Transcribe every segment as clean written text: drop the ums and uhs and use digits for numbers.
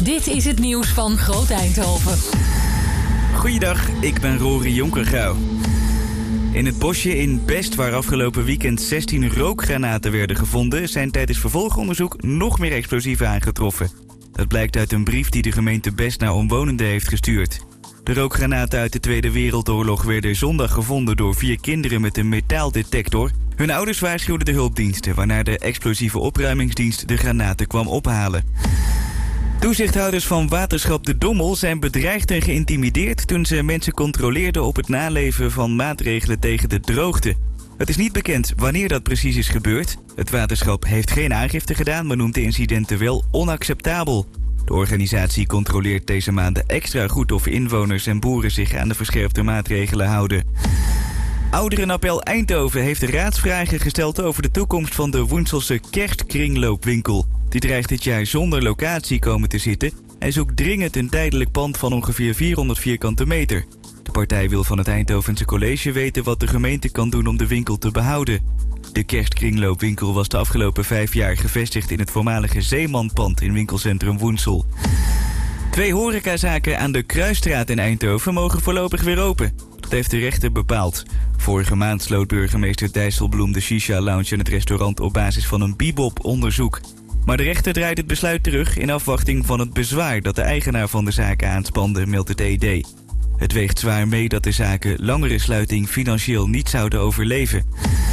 Dit is het nieuws van Groot Eindhoven. Goeiedag, ik ben Rory Jonkergouw. In het bosje in Best, waar afgelopen weekend 16 rookgranaten werden gevonden, zijn tijdens vervolgonderzoek nog meer explosieven aangetroffen. Dat blijkt uit een brief die de gemeente Best naar omwonenden heeft gestuurd. De rookgranaten uit de Tweede Wereldoorlog werden zondag gevonden door 4 kinderen met een metaaldetector. Hun ouders waarschuwden de hulpdiensten, waarna de explosieve opruimingsdienst de granaten kwam ophalen. Toezichthouders van waterschap De Dommel zijn bedreigd en geïntimideerd toen ze mensen controleerden op het naleven van maatregelen tegen de droogte. Het is niet bekend wanneer dat precies is gebeurd. Het waterschap heeft geen aangifte gedaan, maar noemt de incidenten wel onacceptabel. De organisatie controleert deze maanden extra goed of inwoners en boeren zich aan de verscherpte maatregelen houden. Ouderenappel Eindhoven heeft raadsvragen gesteld over de toekomst van de Woenselse Kerstkringloopwinkel. Die dreigt dit jaar zonder locatie komen te zitten en zoekt dringend een tijdelijk pand van ongeveer 400 vierkante meter. De partij wil van het Eindhovense college weten wat de gemeente kan doen om de winkel te behouden. De Kerstkringloopwinkel was de afgelopen 5 jaar gevestigd in het voormalige Zeemanpand in winkelcentrum Woensel. 2 horecazaken aan de Kruisstraat in Eindhoven mogen voorlopig weer open. Dat heeft de rechter bepaald. Vorige maand sloot burgemeester Dijsselbloem de Shisha-lounge en het restaurant op basis van een bibop-onderzoek. Maar de rechter draait het besluit terug in afwachting van het bezwaar dat de eigenaar van de zaken aanspande, meldt het ED. Het weegt zwaar mee dat de zaken langere sluiting financieel niet zouden overleven.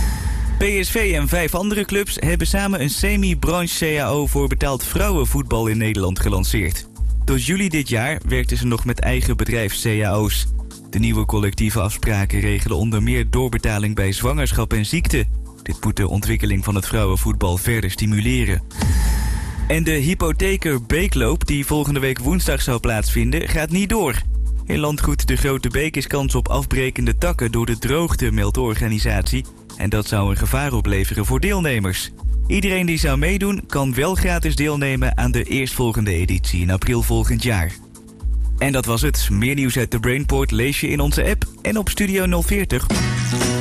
PSV en 5 andere clubs hebben samen een semi-branche-CAO voor betaald vrouwenvoetbal in Nederland gelanceerd. Tot juli dit jaar werkten ze nog met eigen bedrijfs-CAO's. De nieuwe collectieve afspraken regelen onder meer doorbetaling bij zwangerschap en ziekte. Dit moet de ontwikkeling van het vrouwenvoetbal verder stimuleren. En de hypotheker Beekloop, die volgende week woensdag zou plaatsvinden, gaat niet door. In landgoed De Grote Beek is kans op afbrekende takken door de droogte, meldt de organisatie. En dat zou een gevaar opleveren voor deelnemers. Iedereen die zou meedoen kan wel gratis deelnemen aan de eerstvolgende editie in april volgend jaar. En dat was het. Meer nieuws uit de Brainport lees je in onze app en op Studio 040.